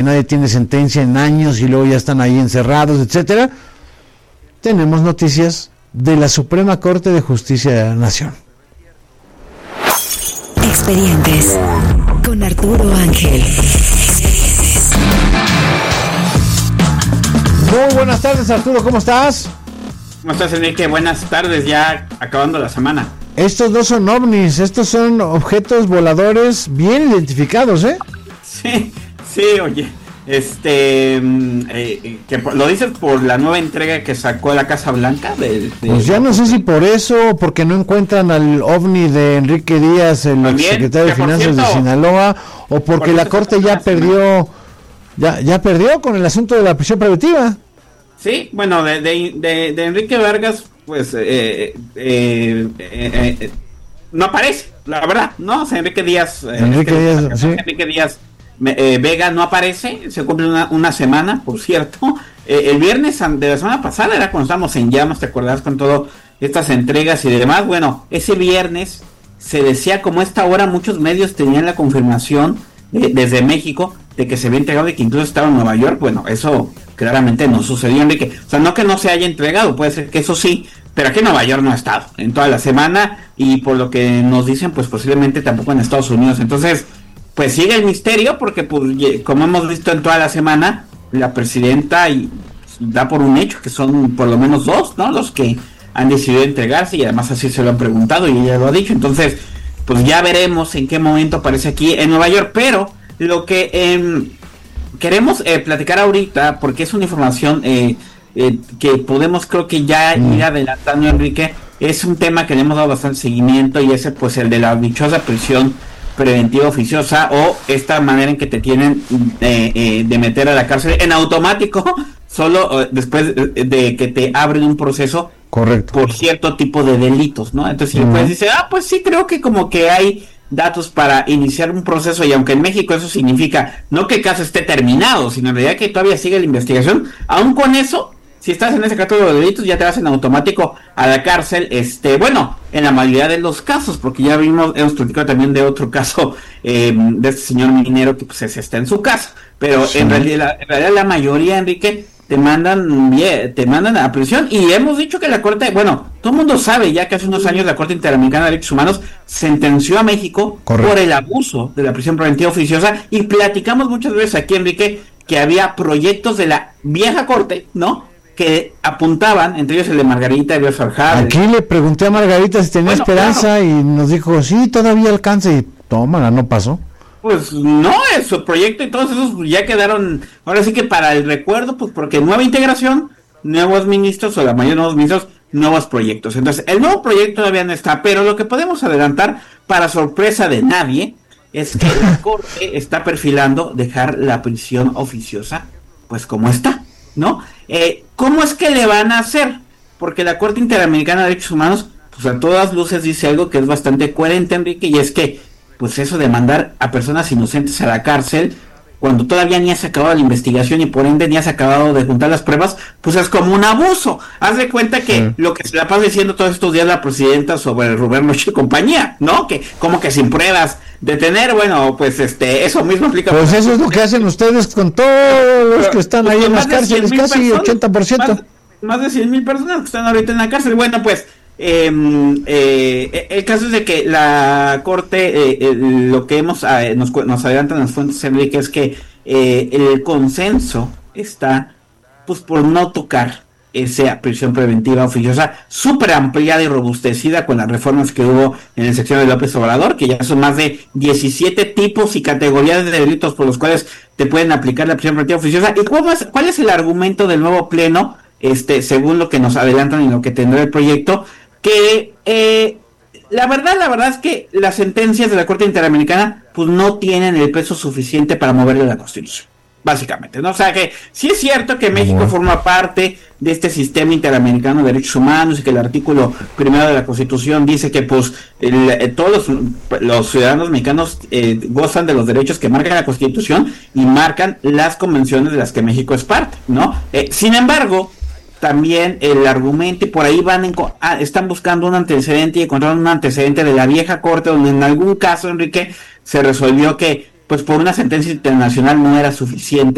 nadie tiene sentencia en años y luego ya están ahí encerrados, etcétera. Tenemos noticias de la Suprema Corte de Justicia de la Nación. Expedientes con Arturo Ángel. Muy buenas tardes, Arturo, ¿cómo estás? ¿Cómo estás, Enrique? Buenas tardes, ya acabando la semana. Estos no son ovnis, estos son objetos voladores bien identificados, ¿eh? Sí, oye, que lo dices por la nueva entrega que sacó la Casa Blanca. Pues ya no sé si por eso, o porque no encuentran al ovni de Enrique Díaz, el secretario de Finanzas de Sinaloa, o porque la Corte ya perdió, ya perdió con el asunto de la prisión preventiva. Sí, bueno, de Enrique Vargas, pues no aparece, la verdad, ¿no? O sea, Enrique Díaz Vega no aparece, se cumple una semana, por cierto. El viernes de la semana pasada era cuando estábamos en llamas, ¿te acordás? Con todas estas entregas y demás. Bueno, ese viernes se decía, como a esta hora muchos medios tenían la confirmación desde México de que se había entregado y que incluso estaba en Nueva York. Bueno, eso claramente no sucedió, Enrique. O sea, no que no se haya entregado, puede ser que eso sí, pero aquí en Nueva York no ha estado en toda la semana, y por lo que nos dicen, pues posiblemente tampoco en Estados Unidos. Entonces, pues sigue el misterio, porque pues, como hemos visto en toda la semana, la presidenta da por un hecho que son por lo menos dos, ¿no? Los que han decidido entregarse, y además así se lo han preguntado y ella lo ha dicho. Entonces, pues ya veremos en qué momento aparece aquí en Nueva York. Pero lo que queremos platicar ahorita, porque es una información que podemos, creo que ya ir adelantando, Enrique, es un tema que le hemos dado bastante seguimiento, y ese pues el de la dichosa prisión preventiva oficiosa, o esta manera en que te tienen de meter a la cárcel en automático solo después de que te abren un proceso. Correcto. Por cierto tipo de delitos, ¿no? Entonces, si después dice, pues sí, creo que como que hay datos para iniciar un proceso, y aunque en México eso significa no que el caso esté terminado, sino en realidad que todavía sigue la investigación, aún con eso, si estás en ese catálogo de delitos, ya te vas en automático a la cárcel. Bueno, en la mayoría de los casos, porque ya hemos platicado también de otro caso de este señor minero que pues está en su casa, pero sí. en realidad la mayoría, Enrique, te mandan a prisión. Y hemos dicho que la Corte, bueno, todo el mundo sabe ya que hace unos años la Corte Interamericana de Derechos Humanos sentenció a México por el abuso de la prisión preventiva oficiosa, y platicamos muchas veces aquí, Enrique, que había proyectos de la vieja Corte, ¿no?, que apuntaban, entre ellos el de Margarita Ríos Farjada. Aquí le pregunté a Margarita si tenía esperanza, claro, y nos dijo, sí, todavía alcanza, y tómala, no pasó. Pues no, es su proyecto, y todos esos ya quedaron, ahora sí que para el recuerdo, pues porque nueva integración, nuevos ministros, o la mayoría de nuevos ministros, nuevos proyectos. Entonces, el nuevo proyecto todavía no está, pero lo que podemos adelantar, para sorpresa de nadie, es que la Corte está perfilando dejar la prisión oficiosa, pues como está, ¿no? ¿Cómo es que le van a hacer? Porque la Corte Interamericana de Derechos Humanos, pues a todas luces dice algo que es bastante coherente, Enrique, y es que, pues eso de mandar a personas inocentes a la cárcel, cuando todavía ni has acabado la investigación y por ende ni has acabado de juntar las pruebas, pues es como un abuso. Haz de cuenta que lo que se la pasa diciendo todos estos días la presidenta sobre Rubén Rocha y compañía, ¿no? Que como que sin pruebas detener, bueno, pues eso mismo aplica. Pues eso es lo que hacen ustedes con todos los que están ahí en las cárceles, casi personas, 80%. Más de 100,000 personas que están ahorita en la cárcel. Bueno, pues el caso es de que la Corte, lo que nos adelantan las fuentes, Enrique, es que el consenso está pues por no tocar esa prisión preventiva oficiosa súper ampliada y robustecida con las reformas que hubo en el sexenio de López Obrador, que ya son más de 17 tipos y categorías de delitos por los cuales te pueden aplicar la prisión preventiva oficiosa. ¿Y cuál es el argumento del nuevo pleno, según lo que nos adelantan y lo que tendrá el proyecto? Que la verdad es que las sentencias de la Corte Interamericana pues no tienen el peso suficiente para moverle la Constitución, básicamente, ¿no? O sea que sí es cierto que México forma parte de este sistema interamericano de derechos humanos, y que el artículo 1 de la Constitución dice que pues todos los ciudadanos mexicanos gozan de los derechos que marca la Constitución y marcan las convenciones de las que México es parte, ¿no? Sin embargo, también el argumento, y por ahí están buscando un antecedente y encontraron un antecedente de la vieja Corte, donde en algún caso, Enrique, se resolvió que pues por una sentencia internacional no era suficiente